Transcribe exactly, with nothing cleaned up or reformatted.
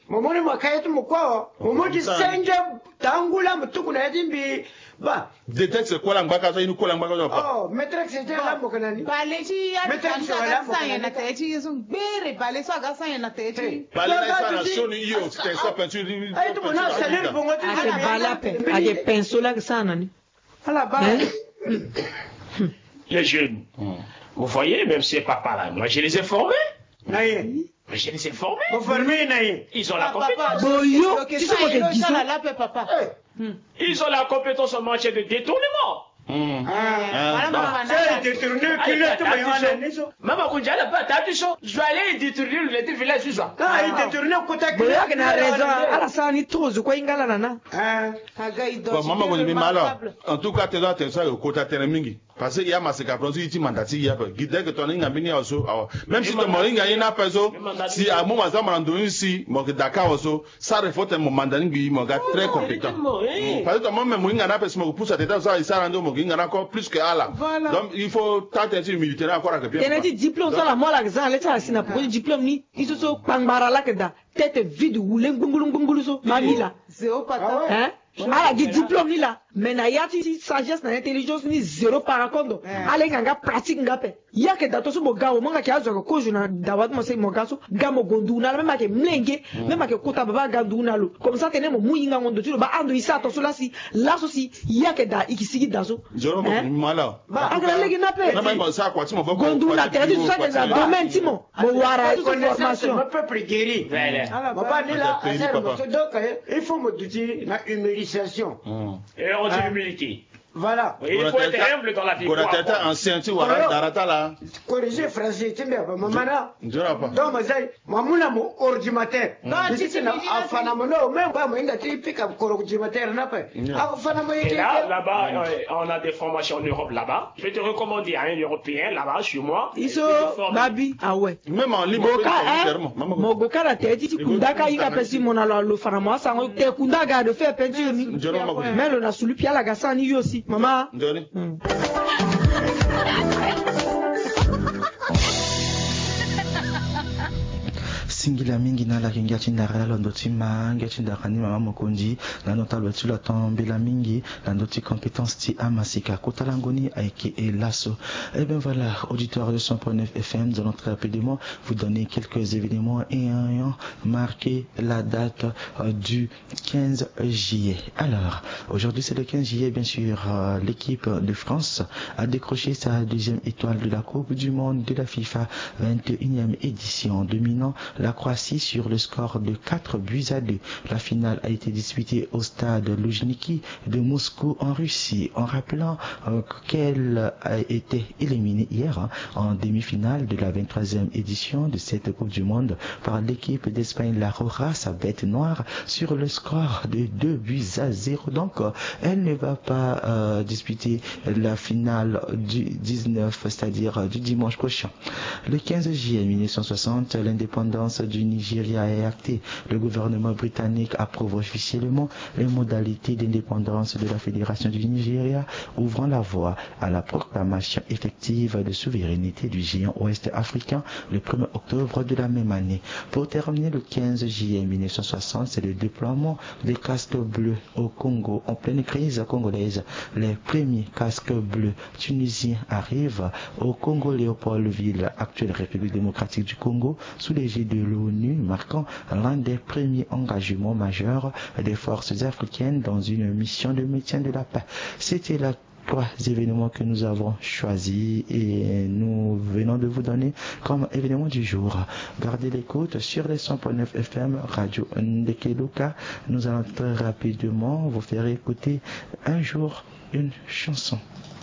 momoni mwakayetu mukwawa momodi senje tangula mutukuna yadimbi ba détecte c'est quoi la mbaka ça il nous quoi la mbaka ça oh maître c'était là mokanani baleji ya maître wala sanya na techi yesu bere bale so aga sanya na techi bale na sana soni yo c'est ça peinture ay to na salir bongo tu ake bala pe ake pinceau la sana ni ala ba les jeunes vous voyez même ces papas là moi je les ai formés naïe mais je les ai formés. Vous formez, naïe. Ils ont la compétence. Boyo, tu sais quoi que dis papa. Ils ont la compétence en matière de détournement. Mama kunjala pas tatu so je vais aller détourner le village ce soir. Ah, il détourner côté que Boya na raison ala sani trozo kwa ingala nana. Ah, bon maman ko mi malo. En tout cas, tu dois te ça côté termingi. Parce qu'il y a ma sécapronsi ici mandati il y a guide que ton inga bini also même si ton moringa ina peso si à mon maza mando ici mo que Dakar also ça refote mon mandaringi mo gars très compétent. Parce que moi même moringa na peso mo pousse à tête ça il ça rendre mo ginga encore plus que ala. Donc il faut tenter militaire encore à que bien. Tenez diplôme ça la moi la ça l'état la sina pour diplôme ni il se so pangbara la que da tête vide ou lengungulu ngungulu so mamila. Zéro pata. Hein? ala gi diplôme ni la mais na yati sagesse na intelligence ni zéro par contre ala nganga pratique ngape yake dato so mogawo monga ki azo ko juna dawat mo se mogaso gamo gonduna même ke mlenge même ke kota baba ganduna lo comme ça tenez mo muyinga ngondo tu ba ando isa to so la si la so si yake da ikisigi daso joro mo mala ba aga legi nape na ba sa kwa ti mo boko gonduna terdi so que za domaine timo mo wara formation mon peuple guéri voilà papa ni là donc il faut me dire na humilisation et on dit humilité. Voilà. Oui, il faut être humble dans la vie. Koratata ancien tu wara darata la. Corriger français tu bien mamana. Njora pas. Donc mazai mamuna mo ordinateur. Non, tu sais na afana mo no même pas mo inga tu pick up ordinateur na pas. Afana mo yeke. Là là-bas on a des formations en Europe là-bas. Je vais te recommander à un Européen là-bas chez moi. Iso babi ah ouais. Même en ligne mo goka la tete ti kundaka inga pesi mona lo fana mo sango te kundaga de faire peinture ni. Mais le na sulu pia la gasani yo aussi. Maman. Johnny. Mm. Singila mingi na la kinga chindara la ndoti manga chindara ni mama mokonji la notable tu la tombe la mingi la ndoti compétence ti amasika kotalangoni aiki et lasso. Et bien voilà, auditeur de cent point neuf F M, nous allons très rapidement vous donner quelques événements ayant marqué la date euh, du quinze juillet. Alors, aujourd'hui c'est le quinze juillet, bien sûr, euh, l'équipe de France a décroché sa deuxième étoile de la Coupe du Monde de la FIFA vingt et unième édition, dominant la Croatie sur le score de quatre buts à deux. La finale a été disputée au stade Loujniki de Moscou en Russie, en rappelant euh, qu'elle a été éliminée hier hein, en demi-finale de la vingt-troisième édition de cette Coupe du Monde par l'équipe d'Espagne, la Roja, sa bête noire, sur le score de deux buts à zéro. Donc, euh, elle ne va pas euh, disputer la finale du dix-neuf, c'est-à-dire euh, du dimanche prochain. Le quinze juillet mille neuf cent soixante, l'indépendance du Nigeria est actée. Le gouvernement britannique approuve officiellement les modalités d'indépendance de la Fédération du Nigeria, ouvrant la voie à la proclamation effective de souveraineté du géant ouest africain le premier octobre de la même année. Pour terminer, le quinze juillet mille neuf cent soixante, c'est le déploiement des casques bleus au Congo en pleine crise congolaise. Les premiers casques bleus tunisiens arrivent au Congo Léopoldville, actuelle République démocratique du Congo, sous l'égide de l'ONU, marquant l'un des premiers engagements majeurs des forces africaines dans une mission de maintien de la paix. C'était la trois événements que nous avons choisis et nous venons de vous donner comme événement du jour. Gardez l'écoute sur les cent point neuf F M Radio Ndekeluka. Nous allons très rapidement vous faire écouter un jour une chanson.